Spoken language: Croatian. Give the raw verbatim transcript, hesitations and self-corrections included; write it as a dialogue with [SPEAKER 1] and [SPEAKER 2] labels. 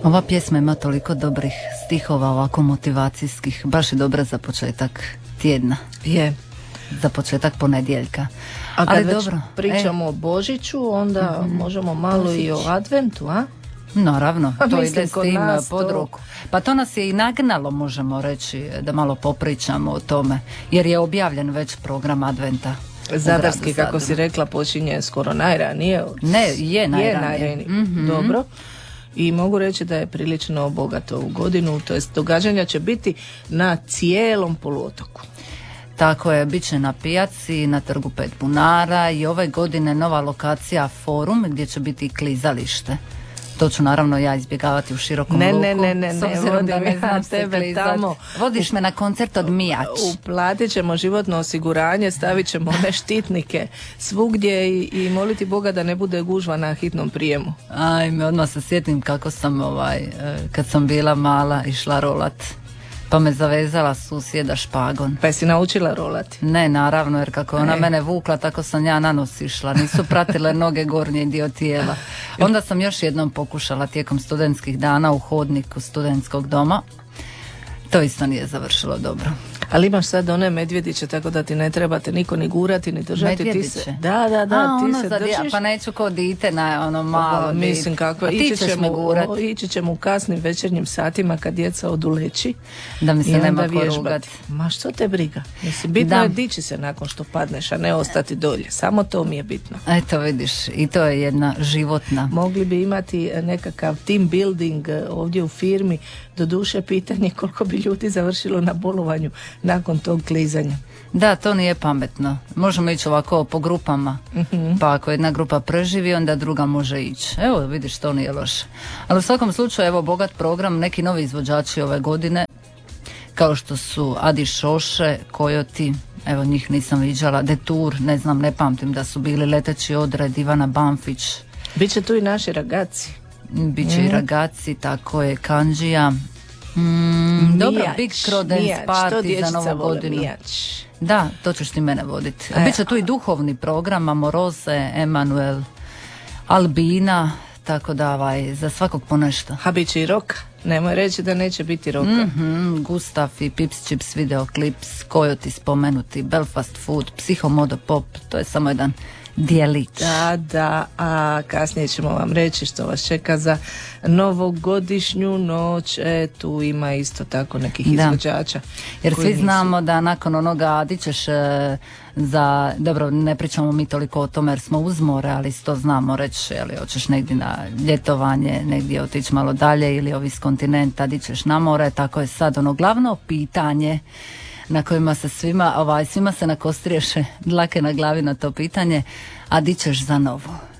[SPEAKER 1] Ova pjesma ima toliko dobrih stihova, ovako motivacijskih, baš je dobra za početak tjedna.
[SPEAKER 2] Je.
[SPEAKER 1] Za početak ponedjeljka.
[SPEAKER 2] A kad
[SPEAKER 1] ali
[SPEAKER 2] već
[SPEAKER 1] dobro,
[SPEAKER 2] pričamo
[SPEAKER 1] e.
[SPEAKER 2] o Božiću, onda mm-hmm. možemo malo Božić. I o adventu, a?
[SPEAKER 1] Naravno, to
[SPEAKER 2] Mislim,
[SPEAKER 1] ide s tim pod ruku.
[SPEAKER 2] To...
[SPEAKER 1] Pa to nas je i nagnalo, možemo reći, da malo popričamo o tome, jer je objavljen već program adventa.
[SPEAKER 2] Zadarski, kako si rekla, počinje skoro najranije. Od...
[SPEAKER 1] Ne, je najranije.
[SPEAKER 2] Je najranije. Mm-hmm. Dobro. I mogu reći da je prilično bogato u godinu, to jest događanja će biti na cijelom poluotoku.
[SPEAKER 1] Tako je, bit će na pijaci, na trgu Pet bunara i ove godine nova lokacija Forum gdje će biti klizalište. To ću naravno ja izbjegavati u širokom
[SPEAKER 2] ne,
[SPEAKER 1] luku.
[SPEAKER 2] Ne, ne, ne, ne, vodim da ne znam tebe klizat. Tamo.
[SPEAKER 1] Vodiš me na koncert od Mijač.
[SPEAKER 2] Uplatit ćemo životno osiguranje, stavit ćemo one štitnike svugdje i, i moliti Boga da ne bude gužva na hitnom prijemu.
[SPEAKER 1] Ajme, odmah se sjetim kako sam ovaj, kad sam bila mala išla rolat. Pa me zavezala susjeda špagon.
[SPEAKER 2] Pa jesi naučila rolati?
[SPEAKER 1] Ne, naravno, jer kako ona e. mene vukla, tako sam ja na nos išla. Nisu pratile noge gornji dio tijela. Onda sam još jednom pokušala tijekom studentskih dana u hodniku studentskog doma. To isto nije završilo dobro.
[SPEAKER 2] Ali imaš sad one medvjediće, tako da ti ne trebate niko ni gurati, ni držati.
[SPEAKER 1] Medvjediće?
[SPEAKER 2] Ti se, da, da, da,
[SPEAKER 1] A,
[SPEAKER 2] ti
[SPEAKER 1] ono
[SPEAKER 2] se
[SPEAKER 1] za,
[SPEAKER 2] držiš.
[SPEAKER 1] Pa neću ko dite na ono malo.
[SPEAKER 2] Pa, mislim kakva. Ići ćemo,
[SPEAKER 1] o,
[SPEAKER 2] ići ćemo u kasnim večernjim satima kad djeca odu leći.
[SPEAKER 1] Da mi se nema ko rugati.
[SPEAKER 2] Ma što te briga? Mislim, bitno da. Je dići se nakon što padneš, a ne ostati dolje. Samo to mi je bitno.
[SPEAKER 1] Eto vidiš, i to je jedna životna.
[SPEAKER 2] Mogli bi imati nekakav team building ovdje u firmi. Doduše pitanje koliko bi ljudi završilo na bolovanju nakon tog klizanja.
[SPEAKER 1] Da, to nije pametno. Možemo ići ovako po grupama. Mm-hmm. Pa ako jedna grupa preživi, onda druga može ići. Evo, vidiš, to nije loše. Ali u svakom slučaju, evo, bogat program, neki novi izvođači ove godine, kao što su Adi Šoše, Kojoti, evo njih nisam viđala, Detour, ne znam, ne pamtim da su bili Leteći odred, Ivana Banfić.
[SPEAKER 2] Biće tu i naši ragaci.
[SPEAKER 1] Biće mm. i ragaci, tako je, Kanđija. Mm, dobro, Big Crow Dance Party za novu godinu. Mijač. Da, to ćeš ti mene voditi. E, Biće tu i duhovni program, Amoroze, Emanuel, Albina, tako da ovaj, za svakog po nešto.
[SPEAKER 2] A bit će i roka. Nemoj reći da neće biti roka.
[SPEAKER 1] Mm-hmm, Gustav i Pips Chips videoklips, Kojoti spomenuti, Belfast Food, Psihomodo Pop, to je samo jedan dijelić.
[SPEAKER 2] Da, da, a kasnije ćemo vam reći što vas čeka za novogodišnju noć. E, tu ima isto tako nekih izvođača.
[SPEAKER 1] Jer svi nisu... znamo da nakon onoga di ćeš e, za, dobro, ne pričamo mi toliko o tome jer smo uz more, ali to znamo reći, ali hoćeš negdje na ljetovanje, negdje otići malo dalje ili ovi s kontinenta, di ćeš na more, tako je sad ono glavno pitanje na kojima se svima, ovaj, svima se nakostriješe dlake na glavi na to pitanje, a di ćeš za novo?